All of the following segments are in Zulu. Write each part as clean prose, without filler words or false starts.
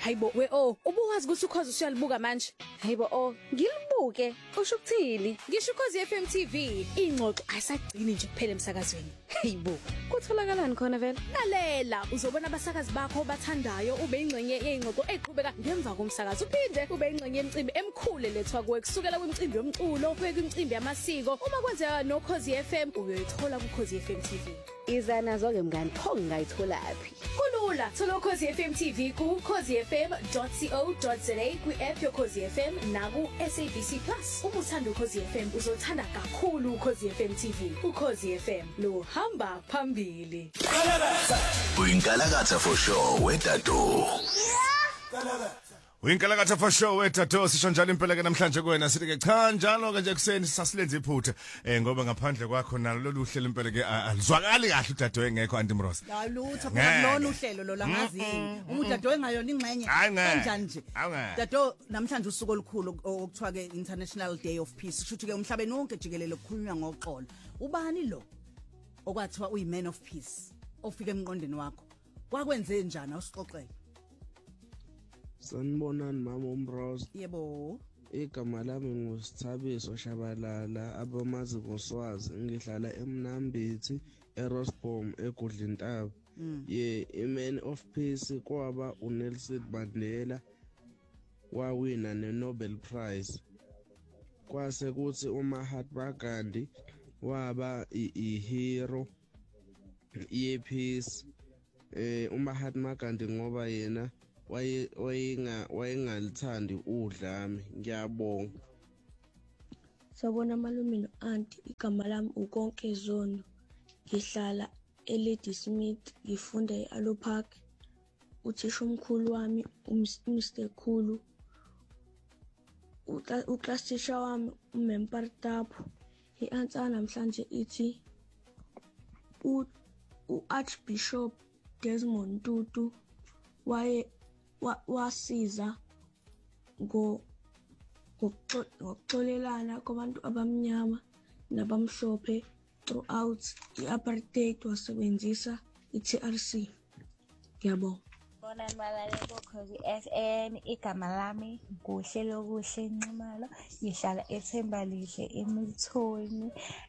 Hayibo ubuwazi ukuthi ukhozi usuyalibuka manje. Hayibo ngilibuke usho ukuthini? Ngisho ukhozi FM TV ingxoxo ayisagcini nje kuphela emsakazweni. Hayibo kutholakalani khona vele? Lalela uzobona abasakazi bakho obathandayo ube ingxenye yeingxoxo eqhubeka ngemva komsakazo uphinde ube ingxenye yemicimbi emkhulu lethwa kuwe kusukela kwimicimbi yomculo kuye kwimicimbi yamasiko uma kwenzeka noKhozi FM uyoyithola kuKhozi FM TV. Iza nazo ke mngani pho ngayitholaphi? Kulula thola uKhozi FM TV ku khozifm.co.za kwi-app yoKhozi FM naku SABC Plus. Uma uthanda uKhozi FM uzothanda kakhulu uKhozi FM TV. uKhozi FM lo hamba phambili. Uyinkalakatha for sure wedado. Uyinkalakatha for sure wedado sisho njalo impela ke namhlanje kuwena sithi ke cha njalo ke nje kuseni sasilenze iphutha ngoba ngaphandle kwakho nalo lolu hlelo impela ke alizwakali kahle udadewethu engekho Antimros. Yalutho phela lona uhlelo lo langazi umudadewethu ngayona ingxenye kanjani nje. Dado namhlanje usuku olukhulu okuthiwa ke International Day of Peace shuthi ke umhlabeni wonke jikelele kukhulunywa ngoxolo. Ubani lo okwathiwa uyiman of peace ofika emqondweni wakho kwakwenze njani awusixoxele? Sanibonani mama uMrose. Yebo. Igama lami nguSithabiso Shabalala abamazi ngoswazi ngihlala eMnambithi eRosbom eGudlintaba. Man of Peace kwaba uNelson Mandela wawina neNobel Prize. Kwase kuthi uMahatma Gandhi waba ihero yepeace. uMahatma Gandhi ngoba yena wayengalithandi udlame. Ngiyabonga. Sabona malume no auntie igama lami ukonke Zondo ngihlala eLady Smith ngifunda eAlo Park. Uthisha omkhulu wami Mr Khulu uclass teacher wami uMempartapo ianswer namhlanje ithi uArchbishop Desmond Tutu wasiza ngokuxolelana kwabantu abamnyama nabamhlophe throughout i-apartheid wasebenzisa i-TRC. Ngiyabonga. Bona malalelo Khozi FM igama lami kuhlelo kuhle Nxumalo ngihlala eThembalihle eMilthoni.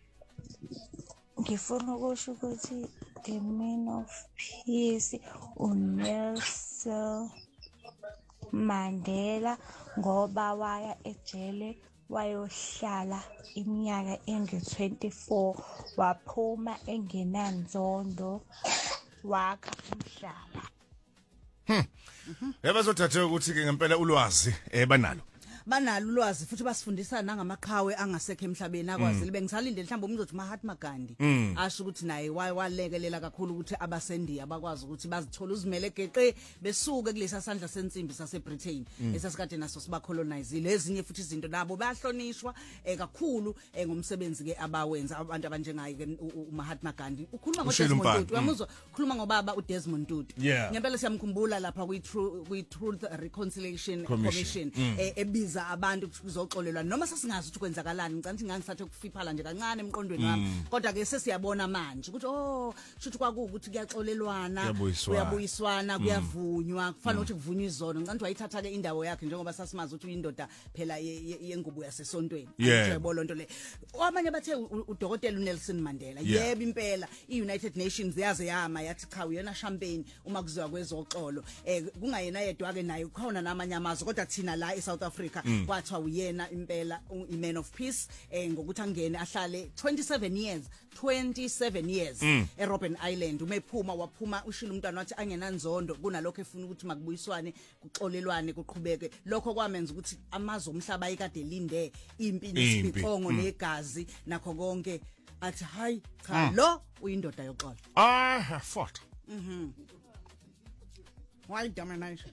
Ngifuna ukusho ukuthi the man of peace uNelson Mandela ngoba waya ejele wayohlala iminyaka engu-24 waphuma engenanzondo wakha umhlaba. Yabazothathe ukuthi ke ngempela ulwazi banalo ulwazi futhi basifundisa nangamaqhawe angasekho emhlabeni akwazile bengisalinde mhlawumbe umzothi Mahatma Gandhi asho ukuthi naye walekelela kakhulu ukuthi abasendiya bakwazi ukuthi bazithola uzimele geqe besuke kulesa sandla sensimbi saseBritain esasikade naso siba colonizile. Ezinye futhi izinto nabo bayahlonishwa kakhulu ngomsebenzi ke abawenza abantu abanjengaye ke uMahatma Gandhi. Ukhuluma ngoDesmond Tutu uyamuzwa ukhuluma ngobaba uDesmond Tutu. Ngempela siyamkhumbula lapha kwi-Truth Reconciliation Commission ebiza abantu kuzoxolelwa noma sasingazi ukuthi kwenzakalani. Ngicela ngangisathe ukufiphala nje kancane emqondweni wami kodwa ke sesiyabona manje ukuthi shuthi kwakuukuthi kuyaxolelwana kuyabuyiswana kuyavunywa kufanele ukuthi kuvunywe izono. Ngicela ukuthi wayithatha ke indawo yakhe njengoba sasimazi ukuthi uyindoda phela yengubo yasesontweni. Uyayibona lonto le. Abanye bathe uDokotela uNelson Mandela yebo impela iUnited Nations yaze yama yathi cha uyena champagne uma kuziwa kwezoxolo. Kungayena yedwa ke naye ukhona namanye amazwe kodwa thina la eSouth Africa kwathiwa uyena impela iman of peace ngokuthi angene ahlale 27 years eRobben Island. Waphuma ushila umntwana wathi angenanzondo kunalokho efuna ukuthi makubuyiswane kuxolelwane kuqhubeke. Lokho kwamenza ukuthi amazwe omhlaba ayikade linde impi nesibhongo negazi nakho konke athi hayi cha lo uyindoda yoxolo. I have fought. Why domination?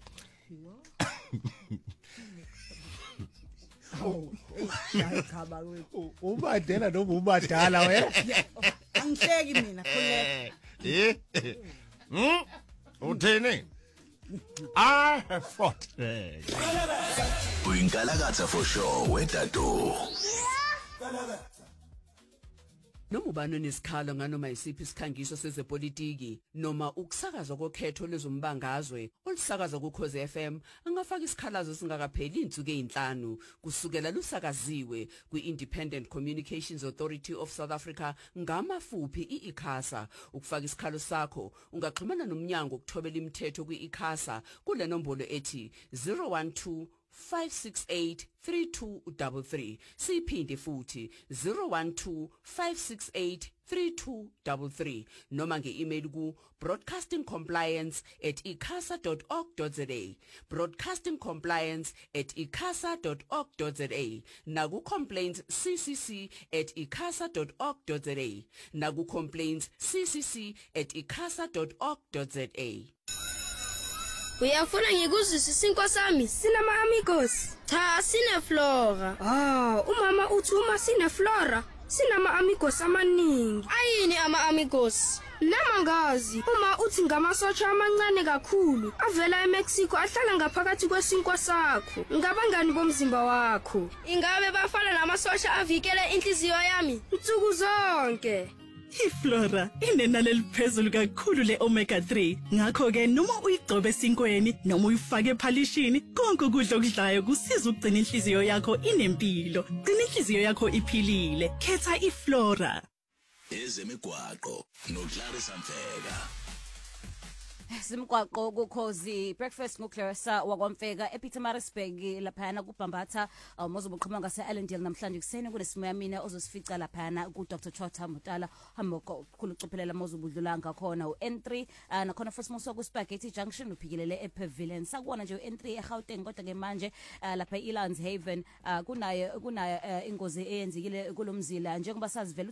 Yayikhaba kwethu uMandela noma uMadala wena angihleki mina khuleka uthini I have fought. Uyinkalakatha for sure wedado. Noma ubani onesikhala nganoma isiphi isikhangiso sezepolitiki noma ukusakazwa kokhetho lezombangazwe olusakaza kuKhozi FM angafaka isikhalazo singakapheli insuku ezinhlanu kusukela lusakaziwe kwi-Independent Communications Authority of South Africa ngamafuphi iICASA. Ukufaka isikhalo sakho ungaxhumana nomnyango ukuthobela imithetho kwi-ICASA kule nombolo ethi 012-568-3233 siphinde futhi 012-568-3233 noma nge-email ku broadcastingcompliance@icasa.org.za broadcastingcompliance@icasa.org.za naku complaints@icasa.org.za naku complaints@icasa.org.za. Uyafuna ngikuzwisisa inkosami sinama amigos cha sine Flora umama uthi uma sine Flora sinama amigos amaningi ayini ama amigos namangazi uma uthi ngamasotsha amancane kakhulu avela eMexico ahlala ngaphakathi kwesinkwa sakho ngabangani bomzimba wakho ingabe bafana namasosha avikele inhliziyo yami insuku zonke. iFlora inenani eliphezulu kakhulu leomega 3 ngakho ke noma uyigcobe esinkweni noma uyifake ephalishini konke ukudla okudlayo kusiza ukugcina inhliziyo yakho inempilo gcina inhliziyo yakho iphilile khetha iFlora. Ezemigwaqo noClarissa Mfeka. Simkwaqo kuKhozi breakfast ngoClarissa wakwamfeka ePietermaritzburg laphana kuBhambatha mozobuqhuma ngase Allendale namhlanje kuseni kunesimo yamina ozosifica laphana ku Dr Chota Mutala hamoko khulucuphelela mozobudlula ngakhona uN3 nakhona futhi muso ku Spaghetti Junction uphikelele ePavilion sakubona nje uN3 eGauteng kodwa ke manje lapha eLands Haven kunayo ingozi eyenzekile kulomzila njengoba sazivela